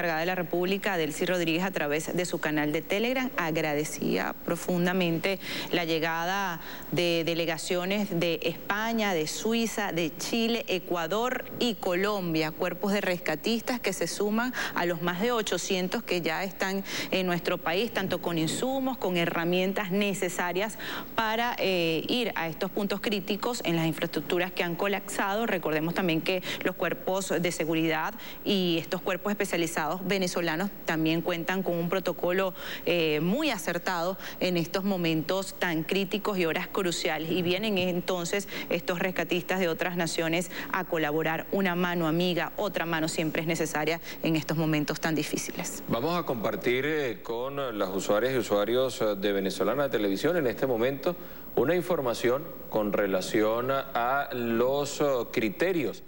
encargada de la República, Delcy Rodríguez, a través de su canal de Telegram, agradecía profundamente la llegada de delegaciones de España, de Suiza, de Chile, Ecuador y Colombia, cuerpos de rescatistas que se suman a los más de 800 que ya están en nuestro país, tanto con insumos, con herramientas necesarias para ir a estos puntos críticos en las infraestructuras que han colapsado. Recordemos también que los cuerpos de seguridad y estos cuerpos especializados venezolanos también cuentan con un protocolo muy acertado en estos momentos tan críticos y horas cruciales, y vienen entonces estos rescatistas de otras naciones a colaborar. Una mano amiga, otra mano siempre es necesaria en estos momentos tan difíciles. Vamos a compartir con las usuarias y usuarios de Venezolana Televisión en este momento una información con relación a los criterios.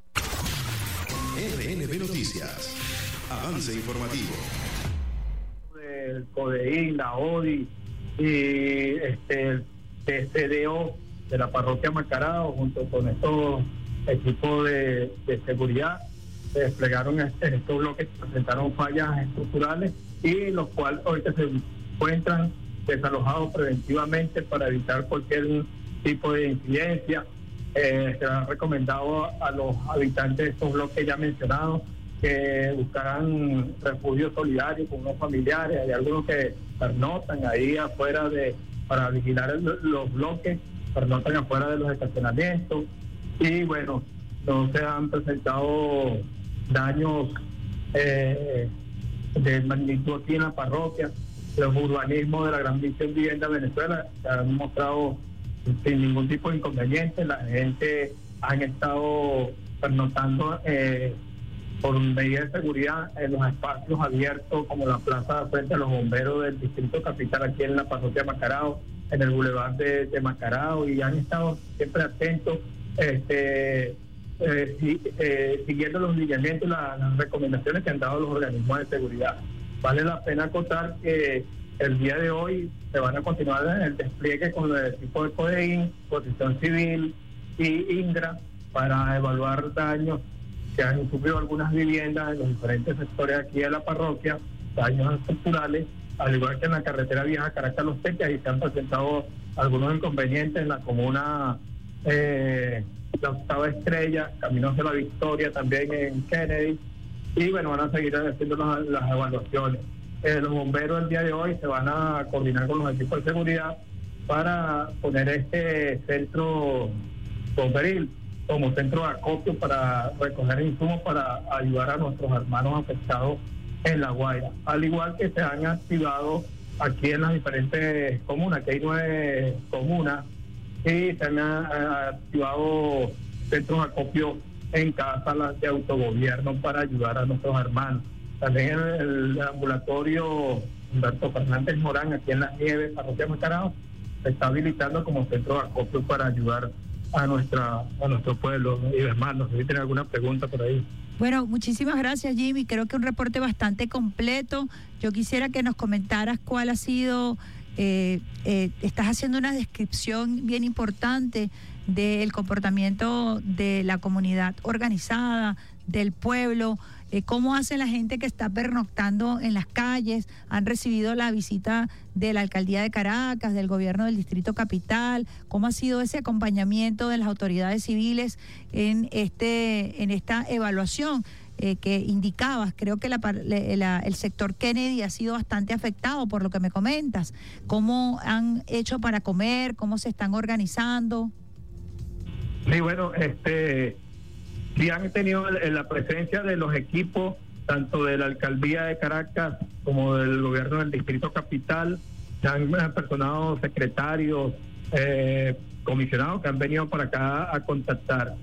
RNB Noticias, avance informativo. El CODEIN, la ODI y el CDO de la parroquia Macarao, junto con estos equipos de seguridad, se desplegaron estos bloques que presentaron fallas estructurales y los cuales ahorita se encuentran desalojados preventivamente para evitar cualquier tipo de incidencia. Se ha recomendado a los habitantes de estos bloques ya mencionados que buscarán refugio solidario con unos familiares. Hay algunos que pernotan ahí afuera para vigilar los bloques, pernotan afuera de los estacionamientos. Y bueno, no se han presentado daños de magnitud aquí en la parroquia. Los urbanismos de la Gran Misión Vivienda Venezuela se han mostrado sin ningún tipo de inconveniente. La gente han estado pernotando por medidas de seguridad en los espacios abiertos, como la plaza frente a los bomberos del Distrito Capital, aquí en la parroquia Macarao, en el bulevar de Macarao, y han estado siempre atentos, siguiendo los lineamientos y las recomendaciones que han dado los organismos de seguridad. Vale la pena acotar que el día de hoy se van a continuar el despliegue con el equipo de CODEIN, Protección Civil y INDRA para evaluar daños que han sufrido algunas viviendas en los diferentes sectores aquí de la parroquia, daños estructurales, al igual que en la carretera vieja Caracas-Los Teques. Y se han presentado algunos inconvenientes en la comuna La Octava Estrella, Caminos de la Victoria, también en Kennedy. Y bueno, van a seguir haciendo las evaluaciones. Los bomberos el día de hoy se van a coordinar con los equipos de seguridad para poner este centro bomberil como centro de acopio para recoger insumos para ayudar a nuestros hermanos afectados en La Guaira. Al igual que se han activado aquí en las diferentes comunas, que hay 9 comunas, y se han activado centros de acopio en cada sala de autogobierno para ayudar a nuestros hermanos. También el ambulatorio Humberto Fernández Morán, aquí en Las Nieves, parroquia Macarao, se está habilitando como centro de acopio para ayudar a nuestro pueblo y hermanos. Si tienen alguna pregunta por ahí. Bueno, muchísimas gracias, Jimmy. Creo que un reporte bastante completo. Yo quisiera que nos comentaras cuál ha sido, estás haciendo una descripción bien importante del comportamiento de la comunidad organizada, del pueblo, cómo hace la gente que está pernoctando en las calles. Han recibido la visita de la Alcaldía de Caracas, del gobierno del Distrito Capital, cómo ha sido ese acompañamiento de las autoridades civiles en esta evaluación que indicabas. Creo que el sector Kennedy ha sido bastante afectado por lo que me comentas. ¿Cómo han hecho para comer? ¿Cómo se están organizando? Sí, bueno, sí han tenido la presencia de los equipos, tanto de la Alcaldía de Caracas como del gobierno del Distrito Capital. Se han personado secretarios, comisionados que han venido para acá a contactar.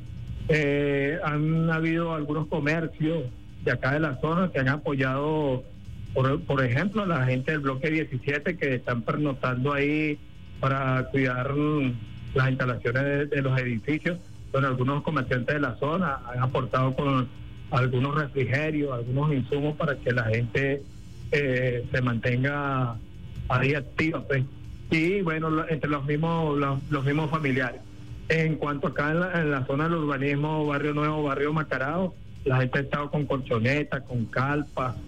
Han habido algunos comercios de acá de la zona que han apoyado, por ejemplo, a la gente del bloque 17 que están pernotando ahí para cuidar las instalaciones de los edificios. Bueno, algunos comerciantes de la zona han aportado con algunos refrigerios, algunos insumos para que la gente se mantenga ahí activa, pues. Y bueno, entre los mismos familiares. En cuanto acá en la zona del urbanismo, Barrio Nuevo, Barrio Macarao, la gente ha estado con colchonetas, con calpas,